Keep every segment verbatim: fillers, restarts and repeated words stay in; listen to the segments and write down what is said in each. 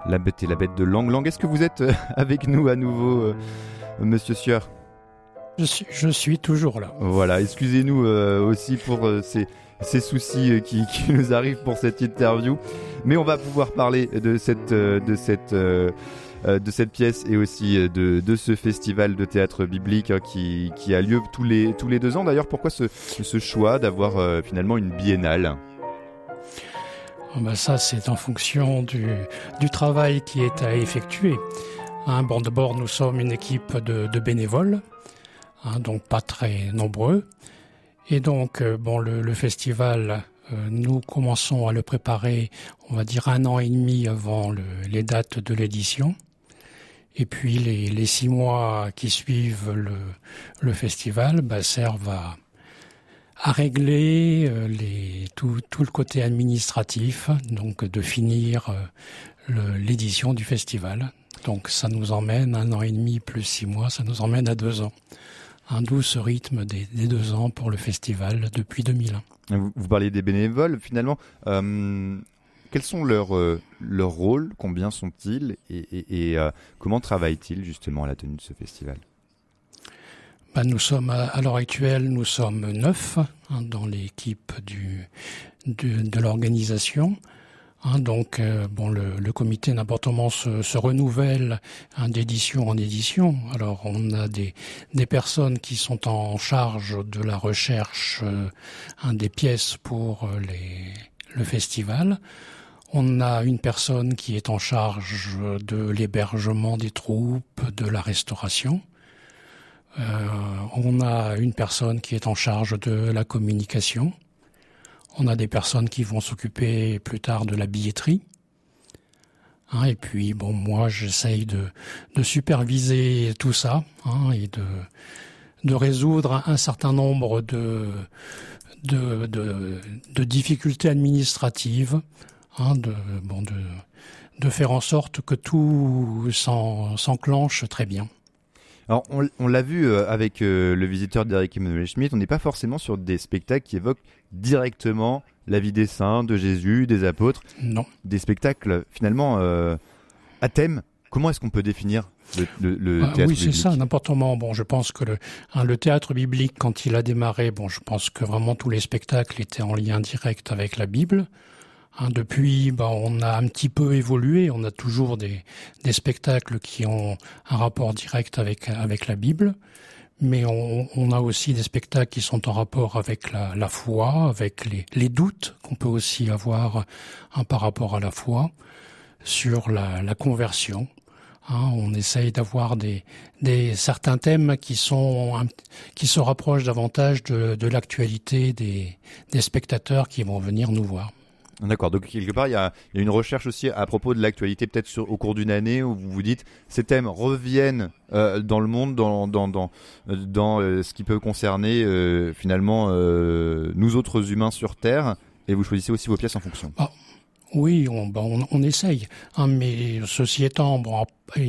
La bête et la bête de Lang Lang. Est-ce que vous êtes avec nous à nouveau, euh, Monsieur Sueur? Je suis, je suis toujours là. Voilà, excusez-nous euh, aussi pour euh, ces, ces soucis euh, qui, qui nous arrivent pour cette interview. Mais on va pouvoir parler de cette, euh, de cette, euh, euh, de cette pièce et aussi de, de ce festival de théâtre biblique hein, qui, qui a lieu tous les, tous les deux ans. D'ailleurs, pourquoi ce, ce choix d'avoir euh, finalement une biennale? Oh ben ça, c'est en fonction du, du travail qui est à effectuer. Hein, bon, d'abord, nous sommes une équipe de, de bénévoles, hein, donc pas très nombreux. Et donc, euh, bon, le, le festival, euh, nous commençons à le préparer, on va dire un an et demi avant le, les dates de l'édition. Et puis, les, les six mois qui suivent le, le festival bah, servent à à régler euh, les, tout, tout le côté administratif, donc de finir euh, le, l'édition du festival. Donc ça nous emmène un an et demi plus six mois, ça nous emmène à deux ans. Un douce rythme des, des deux ans pour le festival depuis deux mille un. Vous, vous parliez des bénévoles, finalement. Euh, quels sont leurs, euh, leurs rôles? Combien sont-ils? Et, et, et euh, comment travaillent-ils justement à la tenue de ce festival? Ben, nous sommes, à, à l'heure actuelle, nous sommes neuf hein, dans l'équipe du, du, de l'organisation. Hein, donc, euh, bon, le, le comité n'importement se, se renouvelle hein, d'édition en édition. Alors, on a des, des personnes qui sont en charge de la recherche euh, hein, des pièces pour euh, les, le festival. On a une personne qui est en charge de l'hébergement des troupes, de la restauration. Euh, on a une personne qui est en charge de la communication. On a des personnes qui vont s'occuper plus tard de la billetterie. Hein, et puis, bon, moi, j'essaye de, de superviser tout ça hein, et de, de résoudre un certain nombre de, de, de, de difficultés administratives, hein, de, bon, de, de faire en sorte que tout s'en, s'enclenche très bien. Alors, on, on l'a vu euh, avec euh, le visiteur d'Eric Emmanuel Schmitt, on n'est pas forcément sur des spectacles qui évoquent directement la vie des saints, de Jésus, des apôtres. Non. Des spectacles, finalement, euh, à thème. Comment est-ce qu'on peut définir le, le, le ah, théâtre oui, c'est biblique? ça, n'importe comment. Bon, je pense que le, hein, le théâtre biblique, quand il a démarré, bon, je pense que vraiment tous les spectacles étaient en lien direct avec la Bible. Hein, depuis, bah, on a un petit peu évolué. On a toujours des, des spectacles qui ont un rapport direct avec, avec la Bible. Mais on, on a aussi des spectacles qui sont en rapport avec la, la foi, avec les, les doutes qu'on peut aussi avoir hein, par rapport à la foi, sur la, la conversion. Hein, on essaye d'avoir des, des certains thèmes qui sont un, qui se rapprochent davantage de, de l'actualité des, des spectateurs qui vont venir nous voir. D'accord, donc quelque part il y a, il y a une recherche aussi à propos de l'actualité peut-être sur, au cours d'une année où vous vous dites ces thèmes reviennent euh, dans le monde, dans, dans, dans, dans euh, ce qui peut concerner euh, finalement euh, nous autres humains sur Terre, et vous choisissez aussi vos pièces en fonction. Ah, oui, on, ben on, on essaye, hein, mais ceci étant, bon,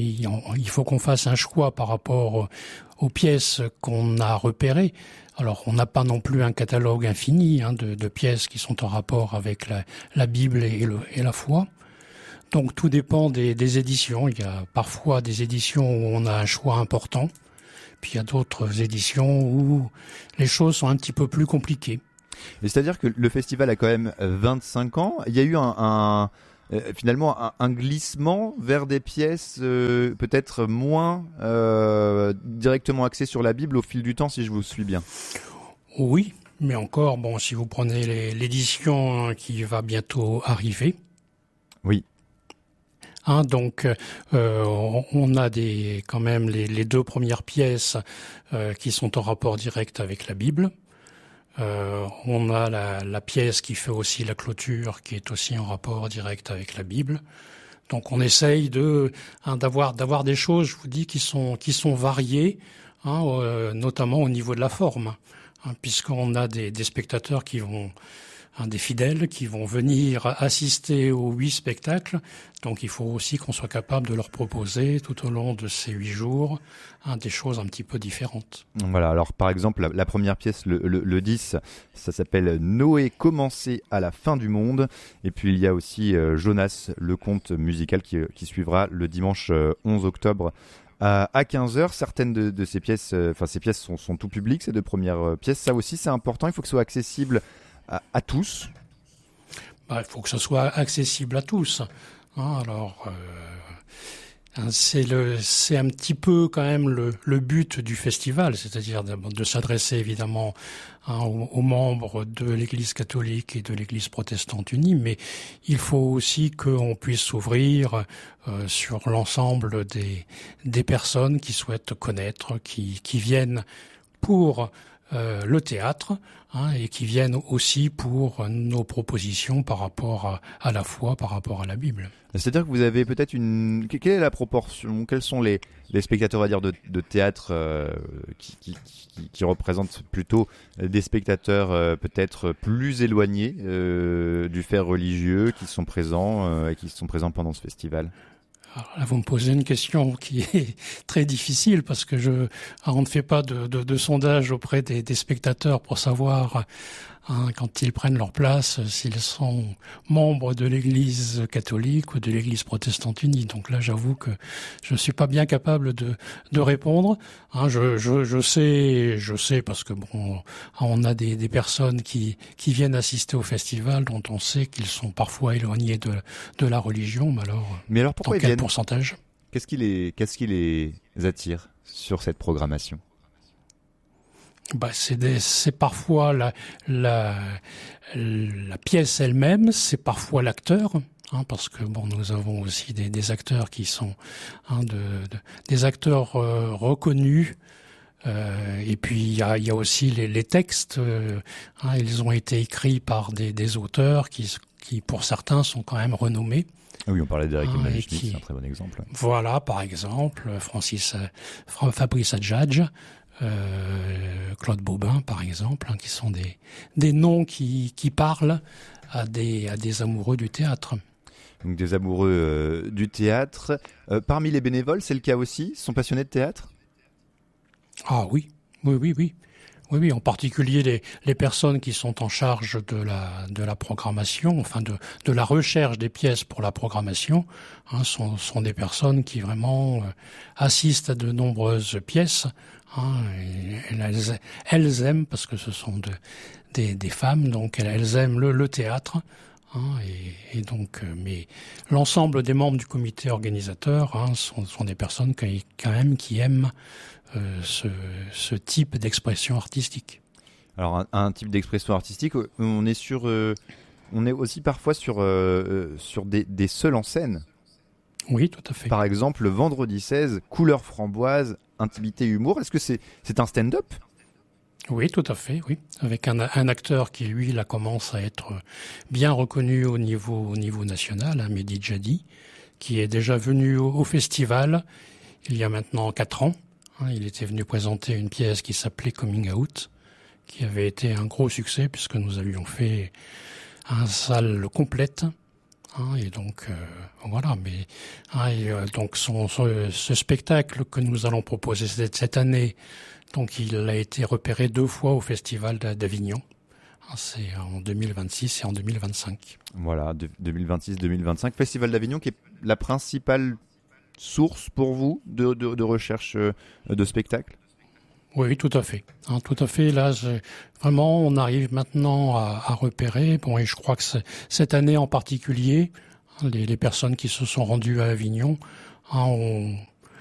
il faut qu'on fasse un choix par rapport aux pièces qu'on a repérées. Alors, on n'a pas non plus un catalogue infini hein, de, de pièces qui sont en rapport avec la, la Bible et, le, et la foi. Donc, tout dépend des, des éditions. Il y a parfois des éditions où on a un choix important, puis il y a d'autres éditions où les choses sont un petit peu plus compliquées. Et c'est-à-dire que le festival a quand même vingt-cinq ans. Il y a eu un, un euh, finalement un, un glissement vers des pièces euh, peut-être moins euh, directement axées sur la Bible au fil du temps, si je vous suis bien. Oui, mais encore, bon, si vous prenez les, l'édition qui va bientôt arriver. Oui. Hein, donc, euh, on a des, quand même les, les deux premières pièces euh, qui sont en rapport direct avec la Bible. Euh, on a la, la pièce qui fait aussi la clôture, qui est aussi en rapport direct avec la Bible. Donc, on essaye de hein, d'avoir d'avoir des choses, je vous dis, qui sont qui sont variées, hein, euh, notamment au niveau de la forme, hein, puisqu'on a des, des spectateurs qui vont hein, des fidèles qui vont venir assister aux huit spectacles. Donc il faut aussi qu'on soit capable de leur proposer tout au long de ces huit jours hein, des choses un petit peu différentes. Voilà, alors par exemple, la, la première pièce, le, le, le dix, ça s'appelle Noé commencé à la fin du monde. Et puis il y a aussi euh, Jonas, le conte musical qui, qui suivra le dimanche euh, onze octobre à, à quinze heures. Certaines de, de ces pièces, enfin euh, ces pièces sont, sont tout publiques, ces deux premières euh, pièces. Ça aussi c'est important, il faut que ce soit accessible à, à tous. Bah, il faut que ce soit accessible à tous. Hein, alors, euh, c'est, le, c'est un petit peu quand même le, le but du festival, c'est-à-dire de, de s'adresser évidemment hein, aux, aux membres de l'Église catholique et de l'Église protestante unie, mais il faut aussi qu'on puisse s'ouvrir euh, sur l'ensemble des, des personnes qui souhaitent connaître, qui, qui viennent pour euh, le théâtre, hein, et qui viennent aussi pour nos propositions par rapport à, à la foi, par rapport à la Bible. C'est-à-dire que vous avez peut-être une... Quelle est la proportion? Quels sont les, les spectateurs, on va dire, de, de théâtre euh, qui, qui, qui, qui représentent plutôt des spectateurs euh, peut-être plus éloignés euh, du fait religieux, qui sont présents euh, et qui sont présents pendant ce festival? Alors là, vous me posez une question qui est très difficile parce que je, on ne fait pas de, de, de sondage auprès des, des spectateurs pour savoir, hein, quand ils prennent leur place, s'ils sont membres de l'Église catholique ou de l'Église protestante unie. Donc là, j'avoue que je ne suis pas bien capable de, de répondre. Hein, je, je, je sais, je sais parce que bon, on a des, des personnes qui, qui viennent assister au festival dont on sait qu'ils sont parfois éloignés de, de la religion. Mais alors, mais alors pourquoi dans ils quel viennent pourcentage? Qu'est-ce qui les, qu'est-ce qui les attire sur cette programmation? Bah, c'est, des, c'est parfois la, la, la pièce elle-même, c'est parfois l'acteur, hein, parce que bon, nous avons aussi des, des acteurs qui sont hein, de, de, des acteurs euh, reconnus. Euh, et puis il y a, y a aussi les, les textes. Euh, hein, ils ont été écrits par des, des auteurs qui, qui, pour certains, sont quand même renommés. Ah oui, on parlait d'Eric ah, Emmanuel qui, Schmitt, c'est un très bon exemple. Voilà, par exemple, Francis, Fabrice Adjadj, euh, Claude Bobin, par exemple, hein, qui sont des, des noms qui, qui parlent à des, à des amoureux du théâtre. Donc des amoureux euh, du théâtre. Euh, parmi les bénévoles, c'est le cas aussi? Ils sont passionnés de théâtre? Ah oui, oui, oui, oui. Oui, oui, en particulier les, les personnes qui sont en charge de la, de la programmation, enfin de, de la recherche des pièces pour la programmation, hein, sont, sont des personnes qui vraiment euh, assistent à de nombreuses pièces. Hein, et elles, elles aiment, parce que ce sont de, des, des femmes, donc elles, elles aiment le, le théâtre. Hein, et, et donc, euh, mais l'ensemble des membres du comité organisateur hein, sont, sont des personnes qui, quand même qui aiment euh, ce, ce type d'expression artistique. Alors un, un type d'expression artistique, on est sur, euh, on est aussi parfois sur euh, sur des, des seuls en scène. Oui, tout à fait. Par exemple, le vendredi seize, couleur framboise, intimité, humour. Est-ce que c'est c'est un stand-up? Oui, tout à fait, oui. Avec un, un acteur qui, lui, là, commence à être bien reconnu au niveau, au niveau national, hein, Mehdi Djadi, qui est déjà venu au, au festival il y a maintenant quatre ans. Hein, il était venu présenter une pièce qui s'appelait Coming Out, qui avait été un gros succès puisque nous avions fait une salle complète. Hein, et donc, euh, voilà. Mais hein, et, euh, donc, son, son, ce spectacle que nous allons proposer cette, cette année, donc il a été repéré deux fois au Festival d'Avignon. C'est en deux mille vingt-six et en deux mille vingt-cinq. Voilà, deux mille vingt-six deux mille vingt-cinq. Festival d'Avignon qui est la principale source pour vous de, de, de recherche de spectacles? Oui, tout à fait. Hein, tout à fait. Là, vraiment, on arrive maintenant à, à repérer. Bon, et je crois que cette année en particulier, les, les personnes qui se sont rendues à Avignon hein, ont...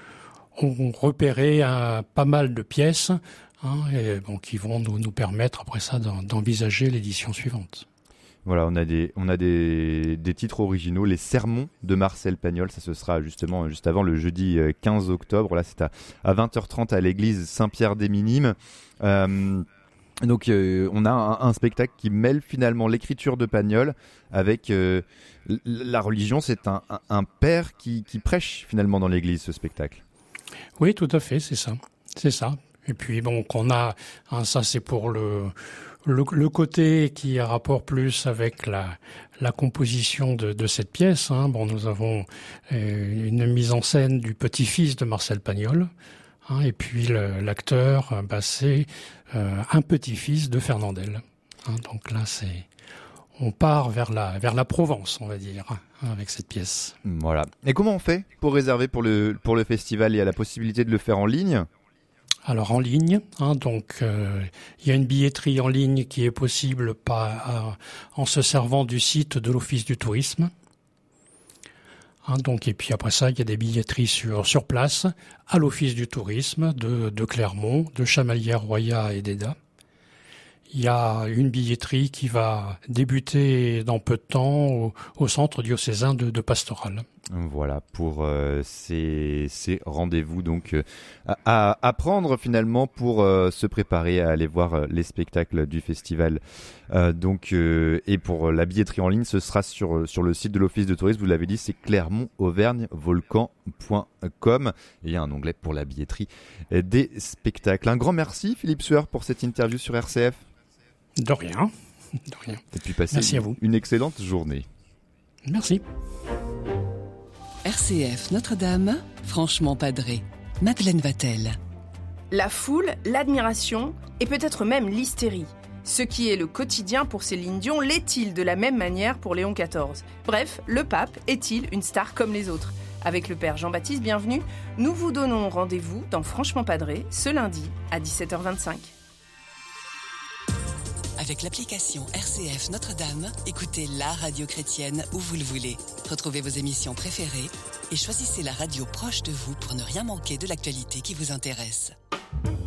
ont repéré euh, pas mal de pièces hein, et, bon, qui vont nous, nous permettre après ça d'envisager l'édition suivante. Voilà, on a des on a des, des titres originaux, les Sermons de Marcel Pagnol, ça ce sera justement juste avant le jeudi quinze octobre. Là, c'est à, à vingt heures trente à l'église Saint-Pierre des Minimes. Euh, donc euh, on a un, un spectacle qui mêle finalement l'écriture de Pagnol avec euh, la religion. C'est un, un, un père qui, qui prêche finalement dans l'église, ce spectacle. Oui, tout à fait, c'est ça. C'est ça. Et puis bon, qu'on a, hein, ça c'est pour le, le le côté qui a rapport plus avec la la composition de, de cette pièce. Hein. Bon, nous avons euh, une mise en scène du petit-fils de Marcel Pagnol, hein, et puis le, l'acteur, bah, c'est euh, un petit-fils de Fernandel. Hein, donc là, c'est on part vers la vers la Provence, on va dire, hein, avec cette pièce. Voilà. Et comment on fait pour réserver pour le pour le festival? Il y a la possibilité de le faire en ligne? Alors en ligne, hein, donc euh, il y a une billetterie en ligne qui est possible par, euh, en se servant du site de l'Office du tourisme. Hein, donc et puis après ça, il y a des billetteries sur sur place à l'Office du tourisme de, de Clermont, de Chamalières-Royat et d'Eda. Il y a une billetterie qui va débuter dans peu de temps au, au centre diocésain de, de Pastoral. Voilà pour euh, ces, ces rendez-vous donc euh, à, à prendre finalement pour euh, se préparer à aller voir euh, les spectacles du festival. Euh, donc euh, et pour la billetterie en ligne, ce sera sur sur le site de l'Office de tourisme. Vous l'avez dit, c'est clermont auvergne volcan point com. Et il y a un onglet pour la billetterie des spectacles. Un grand merci Philippe Sueur pour cette interview sur R C F. De rien, de rien. Et puis passez Merci à vous. Une excellente journée. Merci. R C F Notre-Dame, franchement padré. Madeleine Vatel. La foule, l'admiration et peut-être même l'hystérie. Ce qui est le quotidien pour Céline Dion l'est-il de la même manière pour Léon quatorze? Bref, le pape est-il une star comme les autres? Avec le père Jean-Baptiste Bienvenu, nous vous donnons rendez-vous dans Franchement Padré ce lundi à dix-sept heures vingt-cinq. Avec l'application R C F Notre-Dame, écoutez la radio chrétienne où vous le voulez. Retrouvez vos émissions préférées et choisissez la radio proche de vous pour ne rien manquer de l'actualité qui vous intéresse.